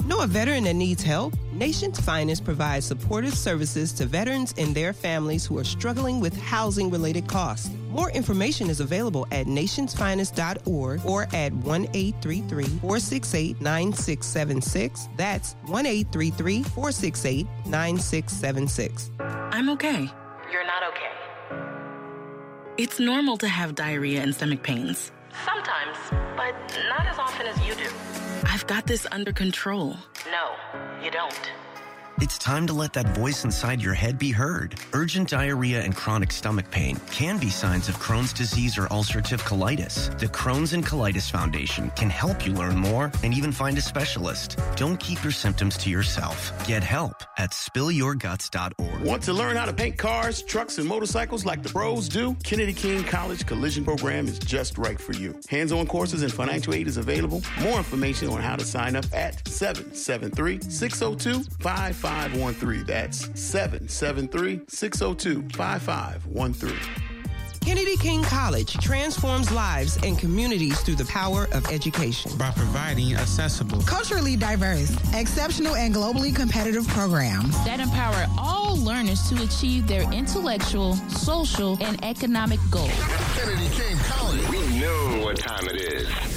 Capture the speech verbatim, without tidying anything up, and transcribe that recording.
Know a veteran that needs help? Nation's Finest provides supportive services to veterans and their families who are struggling with housing-related costs. More information is available at nationsfinest dot org or at one eight three three, four six eight, nine six seven six. That's one eight three three, four six eight, nine six seven six. I'm okay. You're not okay. It's normal to have diarrhea and stomach pains. Sometimes, but not as often as you do. I've got this under control. No, you don't. It's time to let that voice inside your head be heard. Urgent diarrhea and chronic stomach pain can be signs of Crohn's disease or ulcerative colitis. The Crohn's and Colitis Foundation can help you learn more and even find a specialist. Don't keep your symptoms to yourself. Get help at spill your guts dot org. Want to learn how to paint cars, trucks, and motorcycles like the pros do? Kennedy King College Collision Program is just right for you. Hands-on courses and financial aid is available. More information on how to sign up at seven seven three, six oh two, five five one three. That's seven seven three, six oh two, five five one three. Kennedy King College transforms lives and communities through the power of education. By providing accessible, culturally diverse, exceptional, and globally competitive programs that empower all learners to achieve their intellectual, social, and economic goals. Kennedy King College. We know what time it is.